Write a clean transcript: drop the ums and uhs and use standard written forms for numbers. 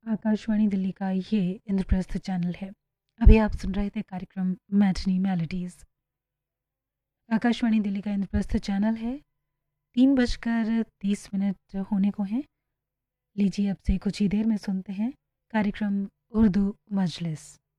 आकाशवाणी दिल्ली का ये इंद्रप्रस्थ चैनल है। अभी आप सुन रहे थे कार्यक्रम मैटिनी मेलोडीज़। आकाशवाणी दिल्ली का इंद्रप्रस्थ चैनल है। 3:30 होने को हैं। लीजिए अब से कुछ ही देर में सुनते हैं कार्यक्रम उर्दू मजलिस।